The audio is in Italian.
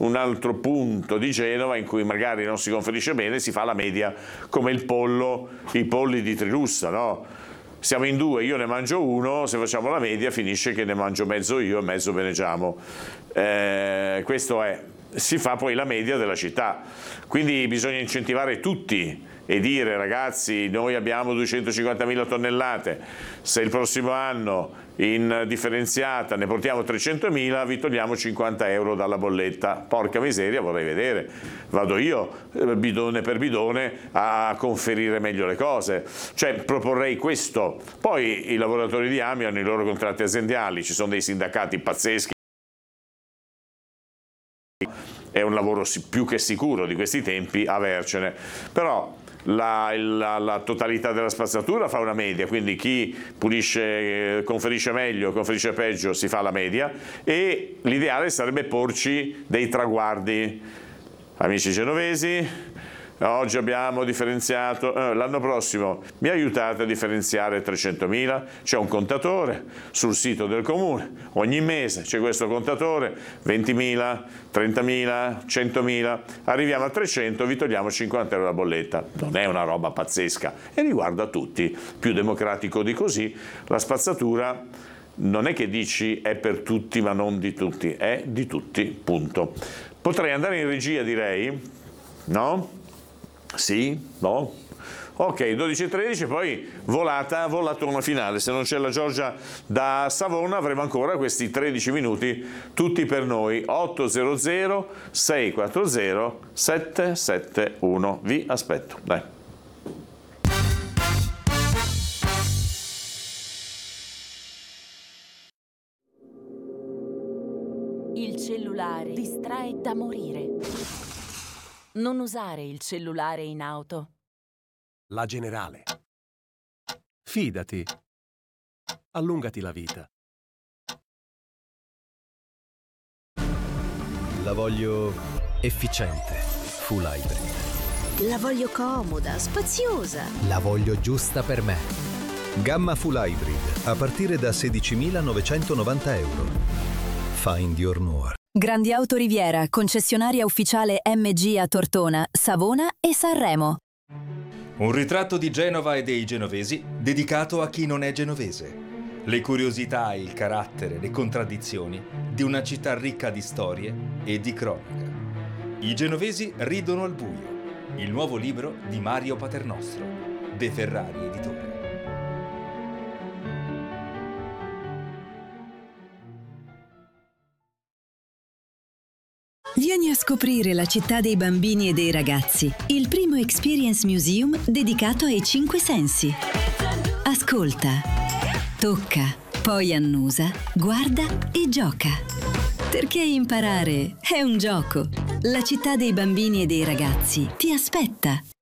un altro punto di Genova in cui magari non si conferisce bene, si fa la media come i polli di Trilussa, no? Siamo in due, io ne mangio uno, se facciamo la media finisce che ne mangio mezzo io e mezzo benegiamo. Questo è, si fa poi la media della città, quindi bisogna incentivare tutti e dire ragazzi noi abbiamo 250.000 tonnellate, se il prossimo anno in differenziata ne portiamo 300.000 vi togliamo 50 euro dalla bolletta. Porca miseria, vorrei vedere, vado io bidone per bidone a conferire meglio le cose, cioè proporrei questo. Poi i lavoratori di AMI hanno i loro contratti aziendali, ci sono dei sindacati pazzeschi, è un lavoro più che sicuro di questi tempi avercene, però la totalità della spazzatura fa una media, quindi chi pulisce conferisce meglio, conferisce peggio, si fa la media, e l'ideale sarebbe porci dei traguardi. Amici genovesi, oggi abbiamo differenziato, l'anno prossimo mi aiutate a differenziare 300.000, c'è un contatore sul sito del comune, ogni mese c'è questo contatore, 20.000, 30.000, 100.000, arriviamo a 300, vi togliamo 50 euro la bolletta. Non è una roba pazzesca e riguarda tutti, più democratico di così. La spazzatura non è che dici è per tutti ma non di tutti, è di tutti, punto. Potrei andare in regia, direi, no? Sì? No? Ok, 12:13, poi volatona finale. Se non c'è la Giorgia da Savona avremo ancora questi 13 minuti tutti per noi. 800 640 771. Vi aspetto. Dai. Il cellulare distrae da morire. Non usare il cellulare in auto. La Generale. Fidati. Allungati la vita. La voglio efficiente, full hybrid. La voglio comoda, spaziosa. La voglio giusta per me. Gamma full hybrid a partire da 16.990 euro. Find your more. Grandi Auto Riviera, concessionaria ufficiale MG a Tortona, Savona e Sanremo. Un ritratto di Genova e dei genovesi dedicato a chi non è genovese. Le curiosità, il carattere, le contraddizioni di una città ricca di storie e di cronaca. I genovesi ridono al buio. Il nuovo libro di Mario Paternostro, De Ferrari Editore. Vieni a scoprire la città dei bambini e dei ragazzi, il primo Experience Museum dedicato ai 5 sensi. Ascolta, tocca, poi annusa, guarda e gioca. Perché imparare è un gioco. La città dei bambini e dei ragazzi ti aspetta.